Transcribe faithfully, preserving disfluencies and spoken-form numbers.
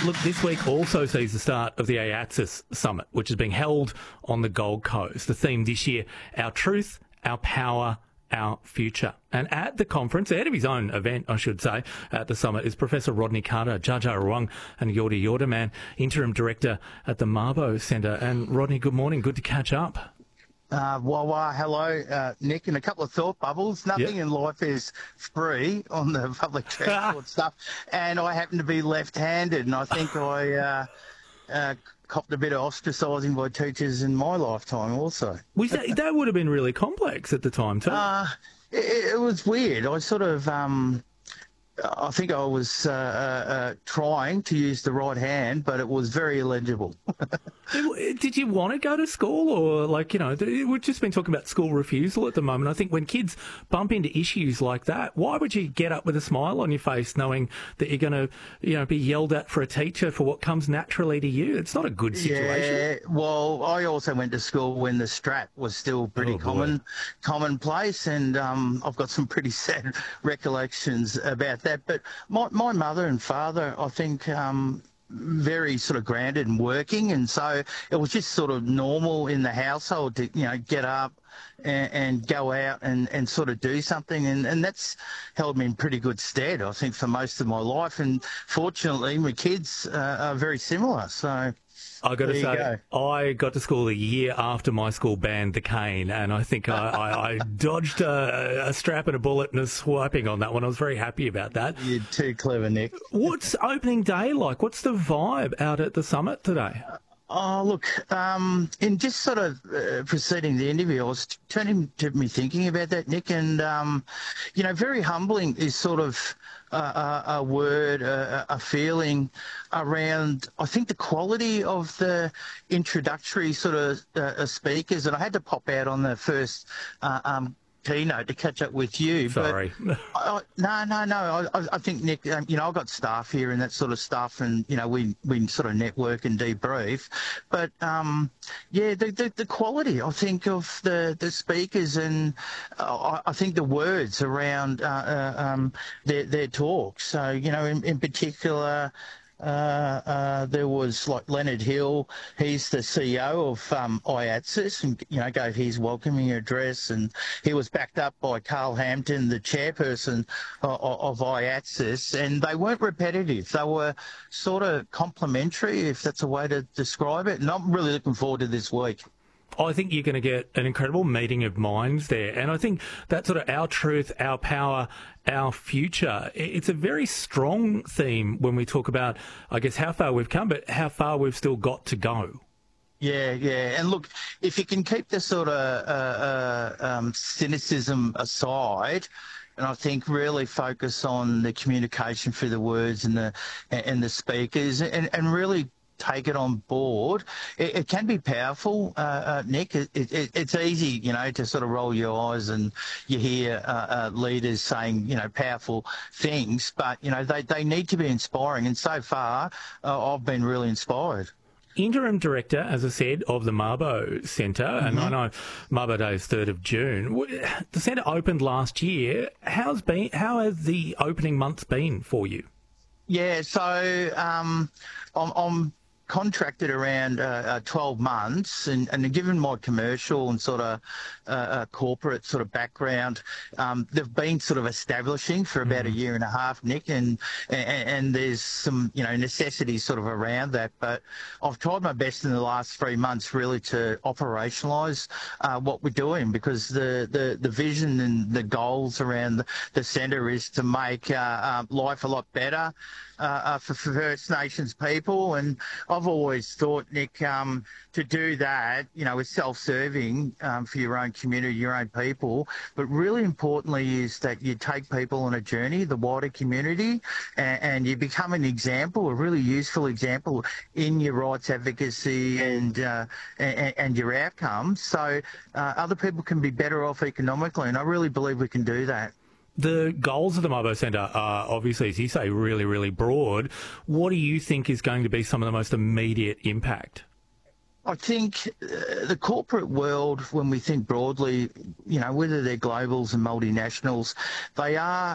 Look, this week also sees the start of the AATSIS Summit, which is being held on the Gold Coast. The theme this year, Our Truth, Our Power, Our Future. And at the conference, ahead of his own event, I should say, at the summit, is Professor Rodney Carter, Jaja Rawang and Yorta Yorta, Interim Director at the Mabo Centre. And Rodney, good morning. Good to catch up. Uh, wah wah, hello, uh, Nick, and a couple of thought bubbles. Nothing yep. in life is free on the public transport stuff. And I happen to be left-handed, and I think I uh, uh, copped a bit of ostracising by teachers in my lifetime also. Was that, that would have been really complex at the time too. Uh, it, it was weird. I sort of... Um, I think I was uh, uh, trying to use the right hand, but it was very illegible. Did you want to go to school, or, like, you know, we've just been talking about school refusal at the moment. I think when kids bump into issues like that, why would you get up with a smile on your face knowing that you're going to, you know, be yelled at for a teacher for what comes naturally to you? It's not a good situation. Yeah, well, I also went to school when the strap was still pretty oh, common, commonplace, and um, I've got some pretty sad recollections about that. That. But my, my mother and father, I think, um, very sort of grounded and working, and so it was just sort of normal in the household to, you know, get up and, and go out and, and sort of do something, and, and that's held me in pretty good stead, I think, for most of my life. And fortunately, my kids uh, are very similar, so... I got to there say, go. I got to school a year after my school banned the cane, and I think I, I, I dodged a, a strap and a bullet and a swiping on that one. I was very happy about that. You're too clever, Nick. What's opening day like? What's the vibe out at the summit today? Oh, look, um, in just sort of uh, preceding the interview, I was t- turning to me thinking about that, Nick, and, um, you know, very humbling is sort of uh, a, a word, a, a feeling around, I think, the quality of the introductory sort of uh, speakers. And I had to pop out on the first uh, um keynote to catch up with you. Sorry. But I, I, no, no, no. I, I think, Nick, um, you know, I've got staff here and that sort of stuff, and, you know, we, we sort of network and debrief. But, um, yeah, the, the, the quality, I think, of the, the speakers, and uh, I, I think the words around uh, uh, um, their, their talks. So, you know, in, in particular... Uh, uh, there was like Leonard Hill, he's the C E O of um, AATSIS, and, you know, gave his welcoming address, and he was backed up by Carl Hampton, the chairperson of, of AATSIS, and they weren't repetitive. They were sort of complimentary, if that's a way to describe it, and I'm really looking forward to this week. I think you're going to get an incredible meeting of minds there. And I think that sort of our truth, our power, our future, it's a very strong theme when we talk about, I guess, how far we've come, but how far we've still got to go. Yeah, yeah. And look, if you can keep the sort of uh, uh, um, cynicism aside, and I think really focus on the communication through the words and the and the speakers, and, and really take it on board. It, it can be powerful, uh, uh, Nick. It, it, it's easy, you know, to sort of roll your eyes and you hear uh, uh, leaders saying, you know, powerful things, but, you know, they, they need to be inspiring. And so far, uh, I've been really inspired. Interim Director, as I said, of the Mabo Centre, mm-hmm. and I know Mabo Day is third of June. The centre opened last year. How's been? How has the opening months been for you? Yeah, so um, I'm, I'm contracted around uh, uh, twelve months, and, and given my commercial and sort of uh, uh, corporate sort of background, um, they've been sort of establishing for about mm. a year and a half, Nick, and, and and there's some, you know, necessities sort of around that, but I've tried my best in the last three months really to operationalise uh, what we're doing, because the, the, the vision and the goals around the, the centre is to make uh, uh, life a lot better uh, uh, for First Nations people, and I've always thought, Nick, um, to do that, you know, is self-serving um, for your own community, your own people. But really importantly is that you take people on a journey, the wider community, and, and you become an example, a really useful example in your rights advocacy and uh, and, and your outcomes. So uh, other people can be better off economically, and I really believe we can do that. The goals of the Mabo Centre are obviously, as you say, really, really broad. What do you think is going to be some of the most immediate impact? I think uh, the corporate world, when we think broadly, you know, whether they're globals and multinationals, they are